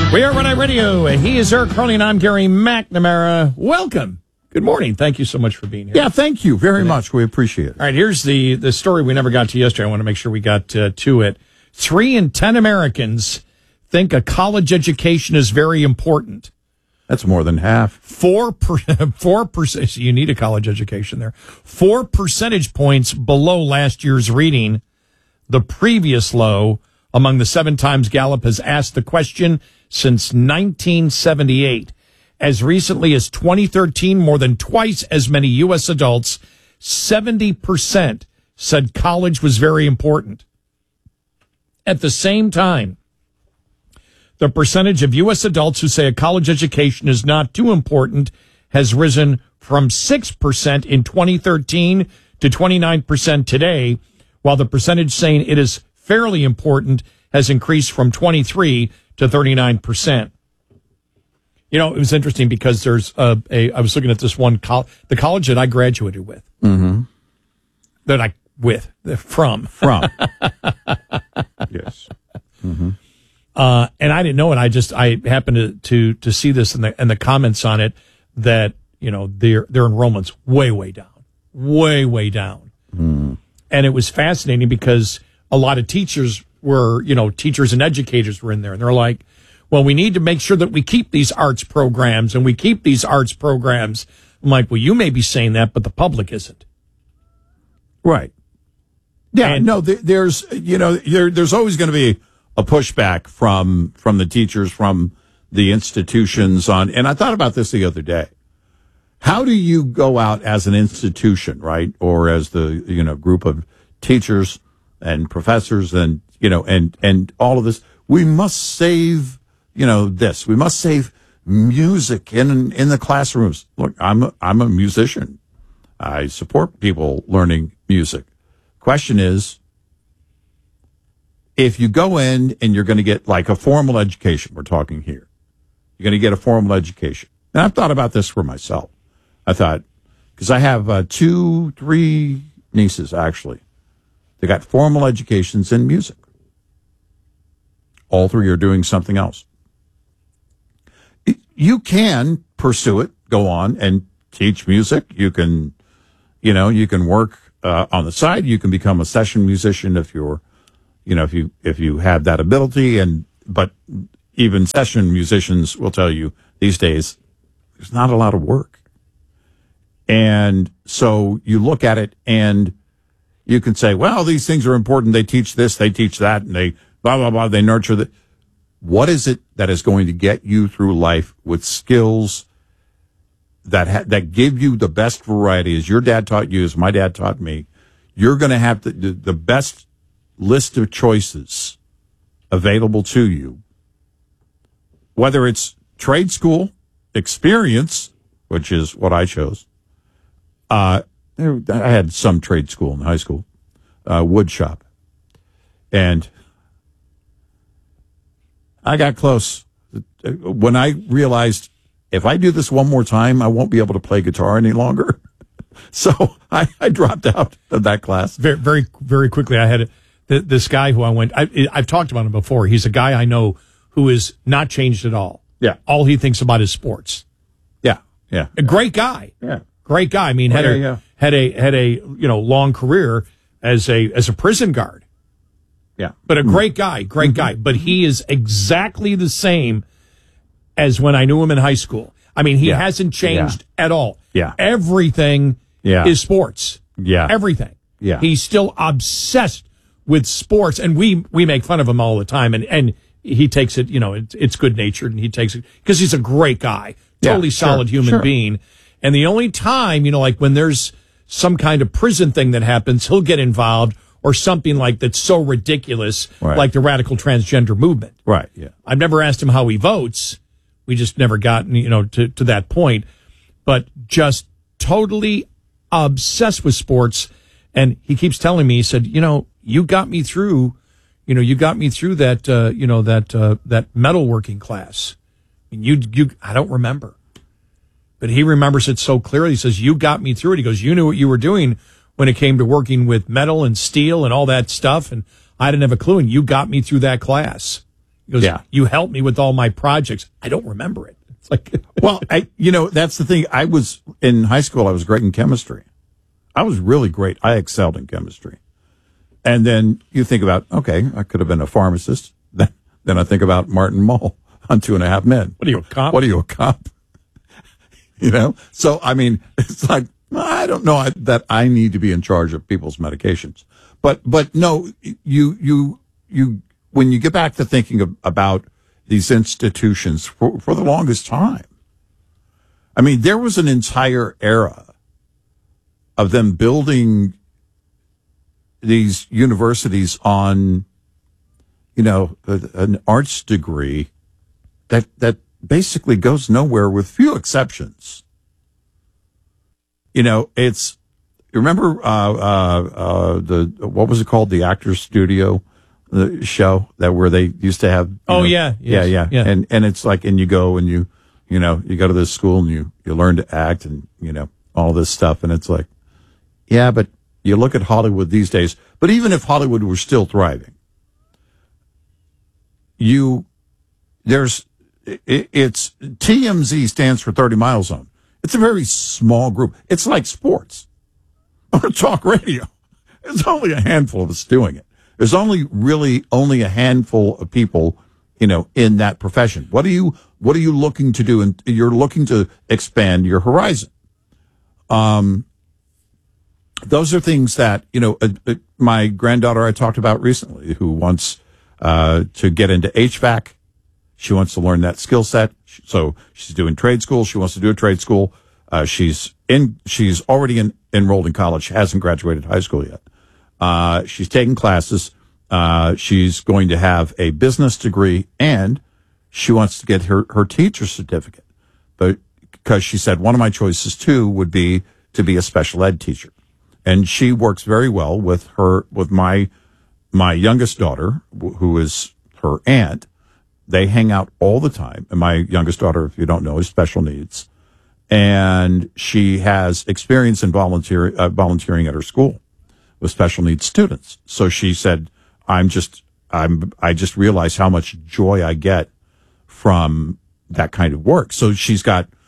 We are Run Radio. He is Eric Carly, and I'm Gary McNamara. Welcome. Good morning. Thank you so much for being here. Yeah, thank you very much. We appreciate it. All right, here's the story we never got to yesterday. I want to make sure we got to it. 3 in 10 Americans think a college education is very important. That's more than half. 4%. So you need a college education there. 4 percentage points below last year's reading, the previous low among the 7 times Gallup has asked the question since 1978. As recently as 2013, more than twice as many U.S. adults, 70%, said college was very important. At the same time, the percentage of U.S. adults who say a college education is not too important has risen from 6% in 2013 to 29% today, while the percentage saying it is fairly important has increased from 23 to 39%. You know, it was interesting because there's I was looking at this one, the college that I graduated with. Mm-hmm. From. Yes. Mm-hmm. And I didn't know it. I happened to see this in the comments on it that, you know, their enrollment's way down. Way down. Mm. And it was fascinating because a lot of teachers and educators were in there, and they're like, well, we need to make sure that we keep these arts programs, and we keep these arts programs. I'm like, well, you may be saying that, but the public isn't. Right. Yeah. There's always going to be a pushback from the teachers, from the institutions on, and I thought about this the other day. How do you go out as an institution, right? Or as the, group of teachers and professors and, and all of this, we must save, this, we must save music in the classrooms. Look, I'm a musician. I support people learning music. Question is, if you go in and you're going to get like a formal education, we're talking here, you're going to get a formal education. And I've thought about this for myself. I thought, because I have 3 nieces, actually. They got formal educations in music. All 3 are doing something else. You can pursue it, go on and teach music. You can, you can work on the side. You can become a session musician if you're, if you have that ability. But even session musicians will tell you these days, there's not a lot of work. And so you look at it and you can say, well, these things are important. They teach this, they teach that, and they blah, blah, blah. They nurture that. What is it that is going to get you through life with skills that give you the best variety, as your dad taught you, as my dad taught me? You're going to have the best list of choices available to you, whether it's trade school, experience, which is what I chose. I had some trade school in high school, wood shop. And I got close. When I realized if I do this one more time, I won't be able to play guitar any longer. So I dropped out of that class. Very, very, very quickly, I had this guy who I've talked about him before. He's a guy I know who is not changed at all. Yeah. All he thinks about is sports. Yeah. Yeah. A great guy. Yeah. Great guy. I mean, had a long career as a prison guard. Yeah. But a great guy. But he is exactly the same as when I knew him in high school. I mean, he hasn't changed at all. Yeah. Everything is sports. Yeah. Everything. Yeah. He's still obsessed with sports, and we make fun of him all the time, and he takes it, it's good natured, and he takes it because he's a great guy, totally solid human being. And the only time, like when there's some kind of prison thing that happens, he'll get involved, or something like that's so ridiculous, like the radical transgender movement. Right. Yeah. I've never asked him how he votes. We just never gotten, to that point, but just totally obsessed with sports. And he keeps telling me, he said, you got me through that, that metalworking class. I don't remember, but he remembers it so clearly. He says, you got me through it. He goes, you knew what you were doing when it came to working with metal and steel and all that stuff. And I didn't have a clue. And you got me through that class. He goes, Yeah. you helped me with all my projects. I don't remember it. It's like, Well, that's the thing. I was in high school. I was great in chemistry. I was really great. I excelled in chemistry. And then you think about, okay, I could have been a pharmacist. Then I think about Martin Mull on 2.5 Men. what are you, a cop? What are you, a cop? So, I mean, it's like, I don't know that I need to be in charge of people's medications. But no, you, when you get back to thinking about these institutions for the longest time, I mean, there was an entire era of them building these universities on, an arts degree that basically goes nowhere with few exceptions. It's, remember, what was it called? The Actors Studio, the show where they used to have. Yeah. And it's like, and you go and you go to this school and you learn to act and, all this stuff. And it's like, yeah, but you look at Hollywood these days, but even if Hollywood were still thriving, it's TMZ stands for 30 Mile Zone. It's a very small group. It's like sports or talk radio. There's only a handful of us doing it. There's only a handful of people, in that profession. What are you looking to do? And you're looking to expand your horizon. Those are things that, my granddaughter I talked about recently, who wants to get into HVAC. She wants to learn that skill set. So she's doing trade school. She wants to do a trade school. She's already enrolled in college. She hasn't graduated high school yet. She's taking classes. She's going to have a business degree, and she wants to get her teacher's certificate. But because she said one of my choices too would be to be a special ed teacher. And she works very well with my youngest daughter, who is her aunt. They hang out all the time. And my youngest daughter, if you don't know, is special needs. And she has experience in volunteering at her school with special needs students. So she said, I just realize how much joy I get from that kind of work. So she's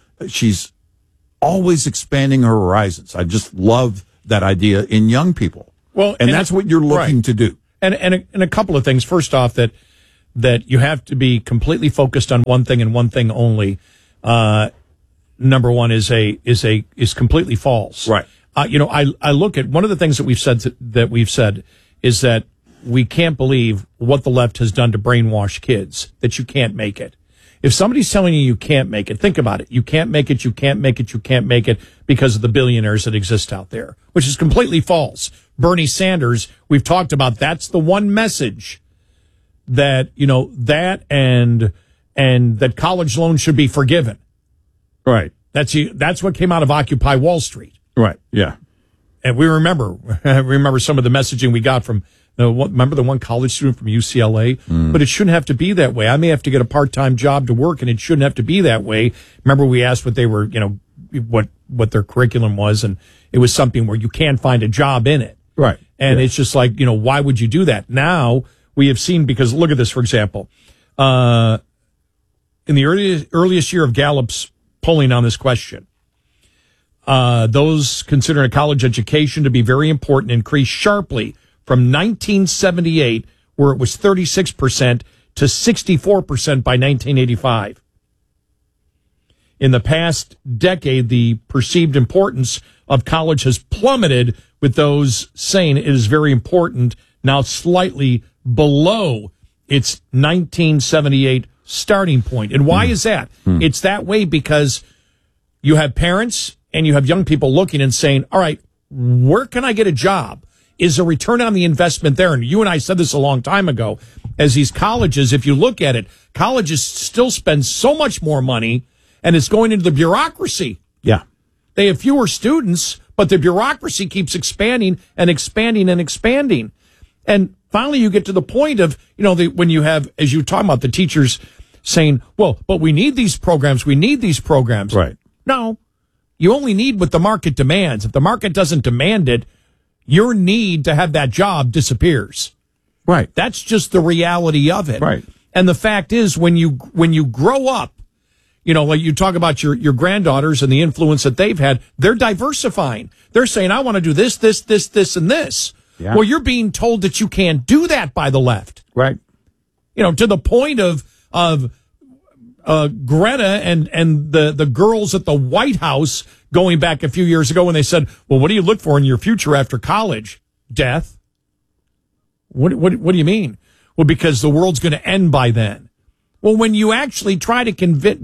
always expanding her horizons. I just love that idea in young people. Well, and that's what you're looking to do. And a couple of things. First off, that you have to be completely focused on one thing and one thing only. Number one is completely false. Right. I look at one of the things that we've said is that we can't believe what the left has done to brainwash kids, that you can't make it. If somebody's telling you can't make it, think about it. You can't make it, you can't make it, you can't make it because of the billionaires that exist out there, which is completely false. Bernie Sanders, we've talked about, that's the one message that, that and that college loans should be forgiven. Right. That's what came out of Occupy Wall Street. Right. Yeah. And we remember some of the messaging we got from, remember the one college student from UCLA? But it shouldn't have to be that way. I may have to get a part-time job to work, and it shouldn't have to be that way. Remember, we asked what they were, what their curriculum was, and it was something where you can't find a job in it. Right. And it's just like, why would you do that? Now we have seen, because look at this, for example, in the earliest year of Gallup's polling on this question, those considering a college education to be very important increased sharply from 1978, where it was 36%, to 64% by 1985. In the past decade, the perceived importance of college has plummeted, with those saying it is very important now slightly below its 1978 starting point. And why is that? It's that way because you have parents and you have young people looking and saying, all right, where can I get a job? Is a return on the investment there? And you and I said this a long time ago. As these colleges, if you look at it, colleges still spend so much more money, and it's going into the bureaucracy. Yeah. They have fewer students, but the bureaucracy keeps expanding and expanding and expanding. And finally, you get to the point of, when you have, as you talk about, the teachers saying, well, but we need these programs. We need these programs. Right. No, you only need what the market demands. If the market doesn't demand it, your need to have that job disappears. Right. That's just the reality of it. Right. And the fact is, when you grow up, you know, like you talk about your granddaughters and the influence that they've had, they're diversifying. They're saying, I want to do this, and this. Yeah. Well, you're being told that you can't do that by the left. Right. You know, to the point of Greta and the girls at the White House going back a few years ago when they said, well, what do you look for in your future after college? Death. What do you mean? Well, because the world's going to end by then. Well, when you actually try to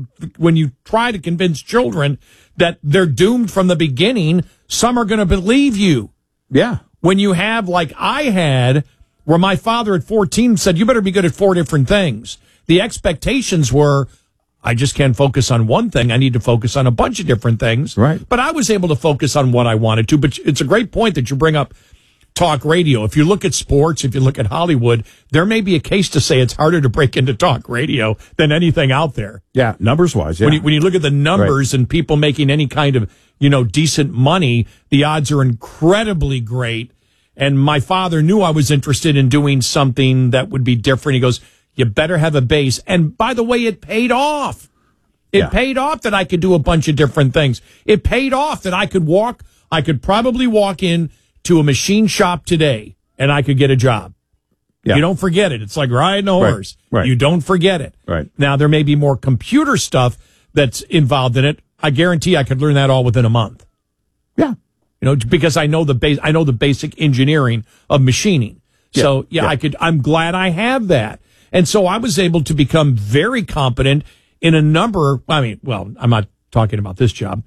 convince children that they're doomed from the beginning, some are going to believe you. Yeah. When you have, like I had, where my father at 14 said, you better be good at 4 different things. The expectations were, I just can't focus on one thing. I need to focus on a bunch of different things. Right. But I was able to focus on what I wanted to. But it's a great point that you bring up talk radio. If you look at sports, if you look at Hollywood, there may be a case to say it's harder to break into talk radio than anything out there. Yeah, numbers-wise, yeah. When you look at the numbers and people making any kind of, you know, decent money, the odds are incredibly great. And my father knew I was interested in doing something that would be different. He goes, you better have a base. And by the way, it paid off. It paid off that I could do a bunch of different things. It paid off that I could probably walk in to a machine shop today and I could get a job. Yeah. You don't forget it. It's like riding a horse. Right. You don't forget it. Right. Now, there may be more computer stuff that's involved in it. I guarantee I could learn that all within a month. Yeah. You know, because I know the basic engineering of machining. Yeah. So I'm glad I have that. And so I was able to become very competent in a number. I'm not talking about this job.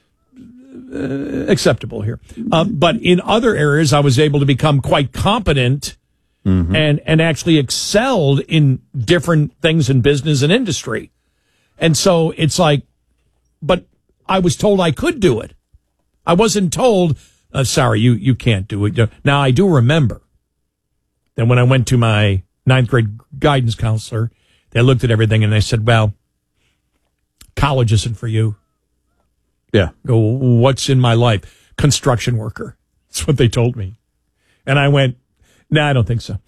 Acceptable here. But in other areas, I was able to become quite competent and actually excelled in different things in business and industry. And so it's like, but I was told I could do it. I wasn't told, sorry, you can't do it. Now, I do remember that when I went to my 9th grade guidance counselor, they looked at everything and they said, well, college isn't for you. Yeah. Go, what's in my life? Construction worker. That's what they told me. And I went, nah, I don't think so.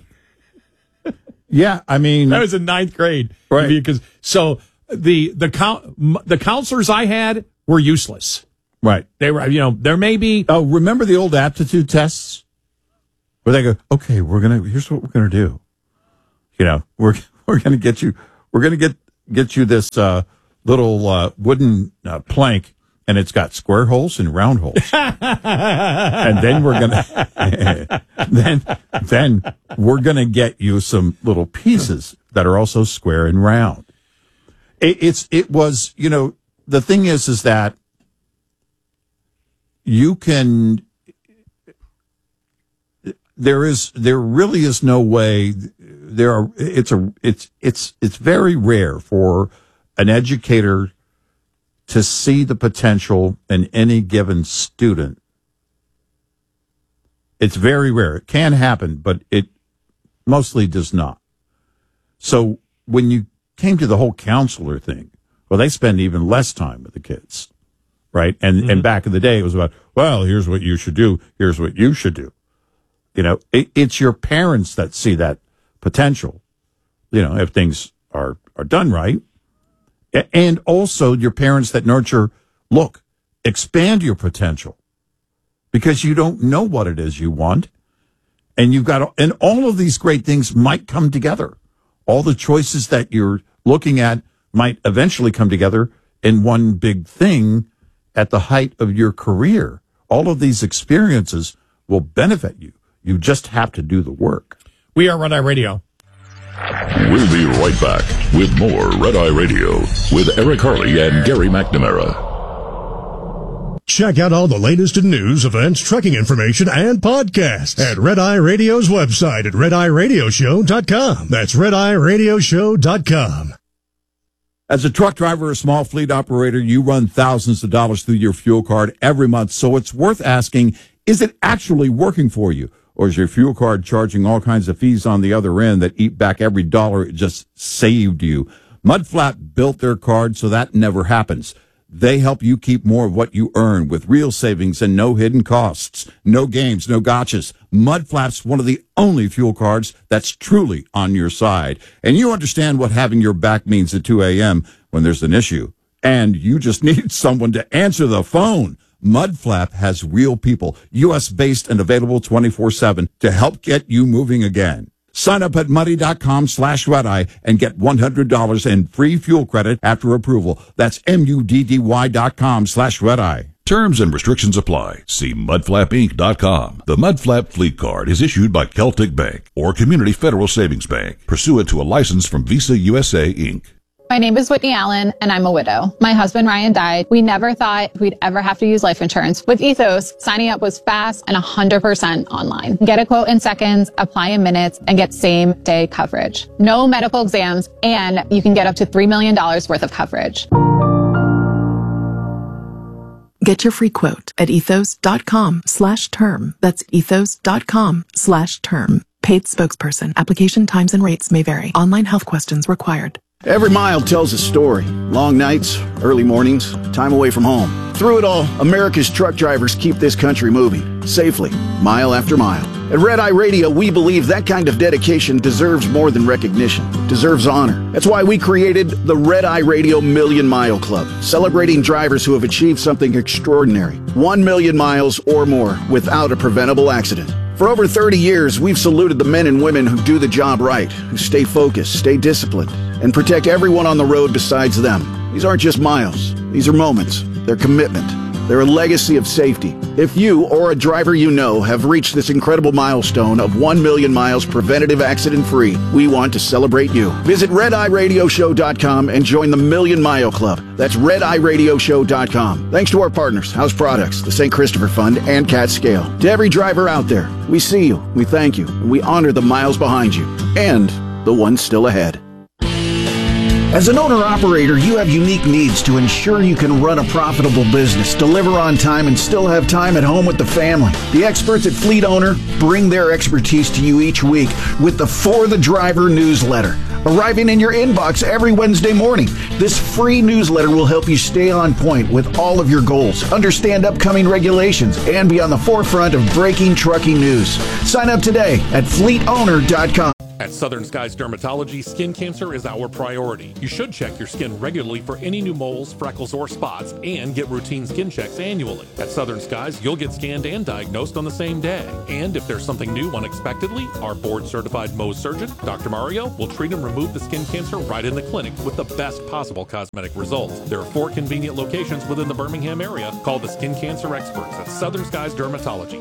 Yeah, I mean, that was in 9th grade. Right. Because so the counselors I had were useless. Right. They were, you know, there may be. Oh, remember the old aptitude tests where they go, okay, here's what we're going to do. You know, we're going to get you this, little, wooden, plank, and it's got square holes and round holes. And then we're going to, then we're going to get you some little pieces that are also square and round. It was, you know, the thing is that you can, there really is no way it's very rare for an educator to see the potential in any given student. It's very rare. It can happen, but it mostly does not. So when you came to the whole counselor thing, well, they spend even less time with the kids. Right. And back in the day, it was about, well, here's what you should do. Here's what you should do. You know, it's your parents that see that potential, you know, if things are done right. And also your parents that nurture, look, expand your potential because you don't know what it is you want. And and all of these great things might come together. All the choices that you're looking at might eventually come together in one big thing. At the height of your career, all of these experiences will benefit you. You just have to do the work. We are Red Eye Radio. We'll be right back with more Red Eye Radio with Eric Harley and Gary McNamara. Check out all the latest in news, events, trekking information, and podcasts at Red Eye Radio's website at rediradioshow.com. That's rediradioshow.com. As a truck driver or small fleet operator, you run thousands of dollars through your fuel card every month. So it's worth asking, is it actually working for you? Or is your fuel card charging all kinds of fees on the other end that eat back every dollar it just saved you? Mudflat built their card so that never happens. They help you keep more of what you earn with real savings and no hidden costs. No games, no gotchas. Mudflap's one of the only fuel cards that's truly on your side. And you understand what having your back means at 2 a.m. when there's an issue. And you just need someone to answer the phone. Mudflap has real people, U.S.-based and available 24/7 to help get you moving again. Sign up at muddy.com/redeye and get $100 in free fuel credit after approval. That's MUDDY.com/redeye. Terms and restrictions apply. See mudflapinc.com. The Mudflap Fleet Card is issued by Celtic Bank or Community Federal Savings Bank, pursuant to a license from Visa USA, Inc. My name is Whitney Allen, and I'm a widow. My husband, Ryan, died. We never thought we'd ever have to use life insurance. With Ethos, signing up was fast and 100% online. Get a quote in seconds, apply in minutes, and get same-day coverage. No medical exams, and you can get up to $3 million worth of coverage. Get your free quote at ethos.com/term. That's ethos.com/term. Paid spokesperson. Application times and rates may vary. Online health questions required. Every mile tells a story. Long nights, early mornings, time away from home. Through it all, America's truck drivers keep this country moving, safely, mile after mile. At Red Eye Radio, we believe that kind of dedication deserves more than recognition, deserves honor. That's why we created the Red Eye Radio Million Mile Club, celebrating drivers who have achieved something extraordinary. 1 million miles or more without a preventable accident. For over 30 years, we've saluted the men and women who do the job right, who stay focused, stay disciplined, and protect everyone on the road besides them. These aren't just miles. These are moments. They're commitment. They're a legacy of safety. If you or a driver you know have reached this incredible milestone of 1 million miles preventative accident-free, we want to celebrate you. Visit RedEyeRadioShow.com and join the Million Mile Club. That's RedEyeRadioShow.com. Thanks to our partners, House Products, the St. Christopher Fund, and Cat Scale. To every driver out there, we see you, we thank you, and we honor the miles behind you, and the ones still ahead. As an owner-operator, you have unique needs to ensure you can run a profitable business, deliver on time, and still have time at home with the family. The experts at Fleet Owner bring their expertise to you each week with the For the Driver newsletter, arriving in your inbox every Wednesday morning. This free newsletter will help you stay on point with all of your goals, understand upcoming regulations, and be on the forefront of breaking trucking news. Sign up today at fleetowner.com. At Southern Skies Dermatology, skin cancer is our priority. You should check your skin regularly for any new moles, freckles, or spots, and get routine skin checks annually. At Southern Skies, you'll get scanned and diagnosed on the same day. And if there's something new unexpectedly, our board-certified Mohs surgeon, Dr. Mario, will treat and remove the skin cancer right in the clinic with the best possible cosmetic results. There are 4 convenient locations within the Birmingham area. Call the skin cancer experts at Southern Skies Dermatology,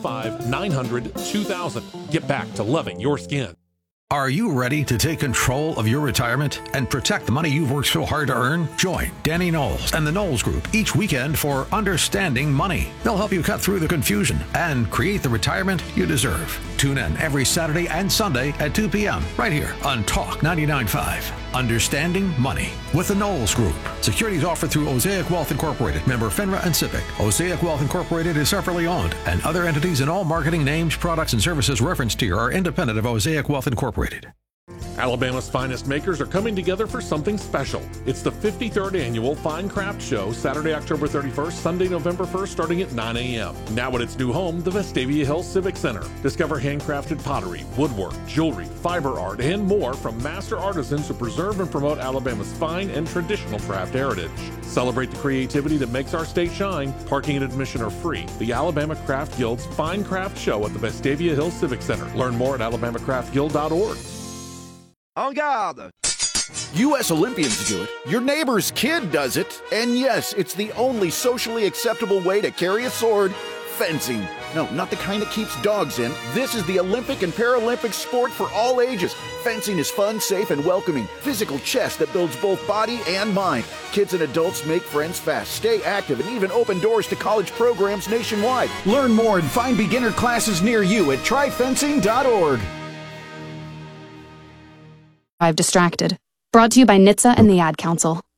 205-900-2000. Get back to loving your skin. Are you ready to take control of your retirement and protect the money you've worked so hard to earn? Join Danny Knowles and the Knowles Group each weekend for Understanding Money. They'll help you cut through the confusion and create the retirement you deserve. Tune in every Saturday and Sunday at 2 p.m. right here on Talk 99.5. Understanding Money with the Knowles Group. Securities offered through Osaic Wealth Incorporated, member FINRA and SIPC. Osaic Wealth Incorporated is separately owned, and other entities and all marketing names, products, and services referenced here are independent of Osaic Wealth Incorporated. Alabama's finest makers are coming together for something special. It's the 53rd annual Fine Craft Show, Saturday, October 31st, Sunday, November 1st, starting at 9 a.m. Now at its new home, the Vestavia Hills Civic Center. Discover handcrafted pottery, woodwork, jewelry, fiber art, and more from master artisans who preserve and promote Alabama's fine and traditional craft heritage. Celebrate the creativity that makes our state shine. Parking and admission are free. The Alabama Craft Guild's Fine Craft Show at the Vestavia Hills Civic Center. Learn more at alabamacraftguild.org. En garde! U.S. Olympians do it. Your neighbor's kid does it. And yes, it's the only socially acceptable way to carry a sword: fencing. No, not the kind that keeps dogs in. This is the Olympic and Paralympic sport for all ages. Fencing is fun, safe, and welcoming. Physical chess that builds both body and mind. Kids and adults make friends fast, stay active, and even open doors to college programs nationwide. Learn more and find beginner classes near you at tryfencing.org. Distracted. Brought to you by NHTSA and the Ad Council.